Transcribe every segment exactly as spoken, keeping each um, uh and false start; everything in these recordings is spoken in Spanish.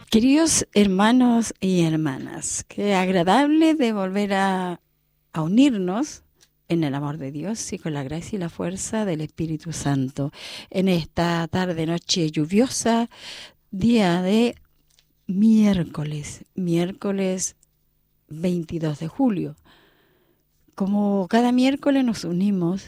Queridos hermanos y hermanas, qué agradable de volver a, a unirnos en el amor de Dios y con la gracia y la fuerza del Espíritu Santo en esta tarde, noche lluviosa, día de miércoles, miércoles veintidós de julio. Como cada miércoles nos unimos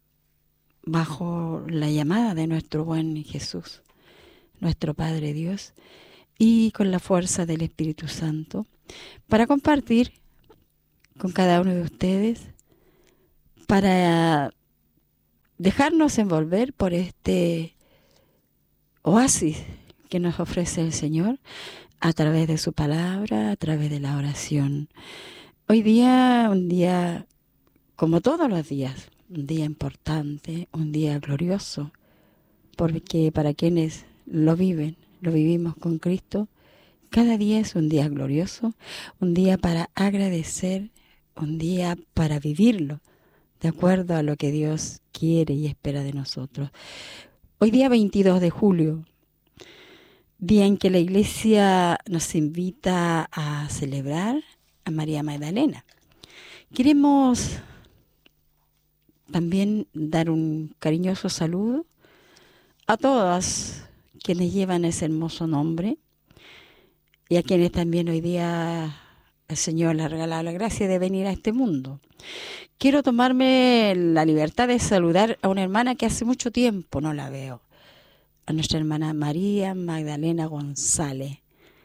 bajo la llamada de nuestro buen Jesús, nuestro Padre Dios, y con la fuerza del Espíritu Santo, para compartir con cada uno de ustedes, para dejarnos envolver por este oasis que nos ofrece el Señor a través de su palabra, a través de la oración. Hoy día, un día como todos los días, un día importante, un día glorioso, porque para quienes lo viven, lo vivimos con Cristo, cada día es un día glorioso, un día para agradecer, un día para vivirlo, de acuerdo a lo que Dios quiere y espera de nosotros. Hoy día veintidós de julio, día en que la Iglesia nos invita a celebrar a María Magdalena. Queremos también dar un cariñoso saludo a todas quienes llevan ese hermoso nombre y a quienes también hoy día el Señor les ha regalado la gracia de venir a este mundo. Quiero tomarme la libertad de saludar a una hermana que hace mucho tiempo no la veo, a nuestra hermana María Magdalena González.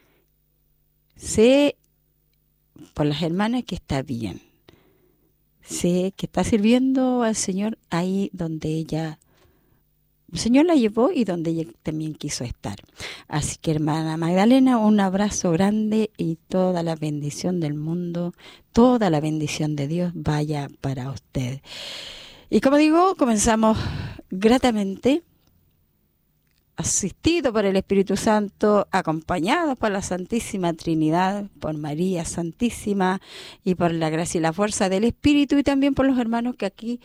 Sé por las hermanas que está bien, sé que está sirviendo al Señor ahí donde ella El Señor la llevó y donde ella también quiso estar. Así que, hermana Magdalena, un abrazo grande y toda la bendición del mundo, toda la bendición de Dios vaya para usted. Y como digo, comenzamos gratamente, asistido por el Espíritu Santo, acompañados por la Santísima Trinidad, por María Santísima y por la gracia y la fuerza del Espíritu y también por los hermanos que aquí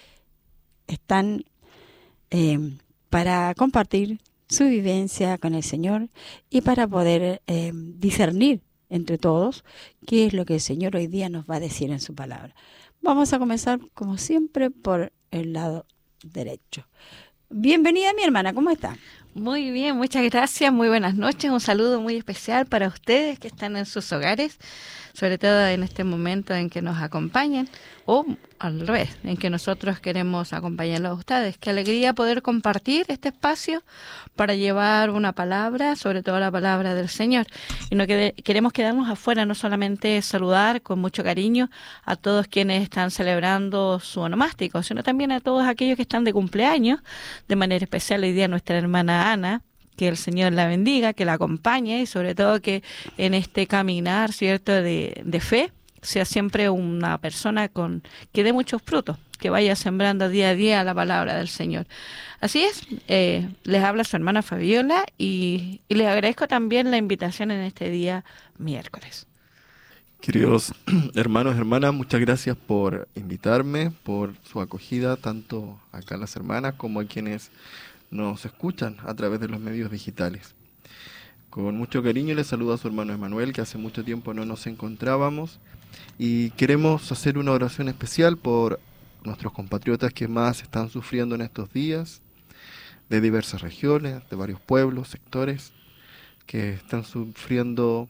están eh, para compartir su vivencia con el Señor y para poder eh, discernir entre todos qué es lo que el Señor hoy día nos va a decir en su palabra. Vamos a comenzar, como siempre, por el lado derecho. Bienvenida, mi hermana, ¿cómo está? Muy bien, muchas gracias, muy buenas noches, un saludo muy especial para ustedes que están en sus hogares, sobre todo en este momento en que nos acompañan, o al revés, en que nosotros queremos acompañarlos a ustedes. Qué alegría poder compartir este espacio para llevar una palabra, sobre todo la palabra del Señor. Y no quede, queremos quedarnos afuera, no solamente saludar con mucho cariño a todos quienes están celebrando su onomástico, sino también a todos aquellos que están de cumpleaños, de manera especial hoy día nuestra hermana Ana, que el Señor la bendiga, que la acompañe y sobre todo que en este caminar, ¿cierto?, de, de fe, sea siempre una persona con que dé muchos frutos, que vaya sembrando día a día la palabra del Señor. Así es, eh, les habla su hermana Fabiola y, y les agradezco también la invitación en este día miércoles. Queridos hermanos, hermanas, muchas gracias por invitarme, por su acogida, tanto acá las hermanas como a quienes nos escuchan a través de los medios digitales. Con mucho cariño les saludo a su hermano Emanuel, que hace mucho tiempo no nos encontrábamos, y queremos hacer una oración especial por nuestros compatriotas que más están sufriendo en estos días, de diversas regiones, de varios pueblos, sectores, que están sufriendo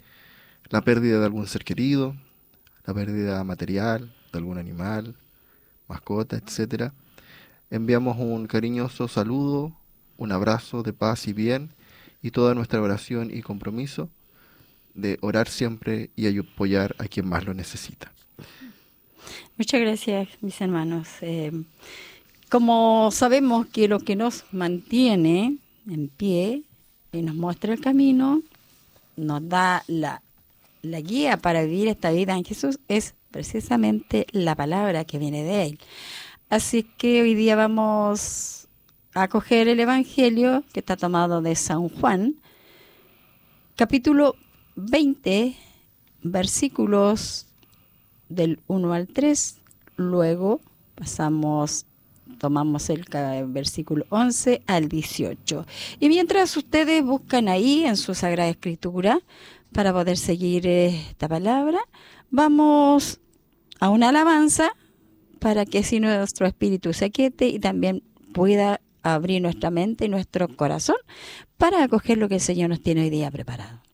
la pérdida de algún ser querido, la pérdida material de algún animal, mascota, etcétera. Enviamos un cariñoso saludo, un abrazo de paz y bien, y toda nuestra oración y compromiso de orar siempre y apoyar a quien más lo necesita. Muchas gracias, mis hermanos. Eh, como sabemos que lo que nos mantiene en pie y nos muestra el camino, nos da la, la guía para vivir esta vida en Jesús, es precisamente la palabra que viene de Él. Así que hoy día vamos a coger el Evangelio que está tomado de San Juan, capítulo veinte, versículos del uno al tres. Luego pasamos tomamos el ca- versículo once al dieciocho. Y mientras ustedes buscan ahí en su Sagrada Escritura para poder seguir eh, esta palabra, vamos a una alabanza para que así nuestro espíritu se aquiete y también pueda abrir nuestra mente y nuestro corazón para acoger lo que el Señor nos tiene hoy día preparado.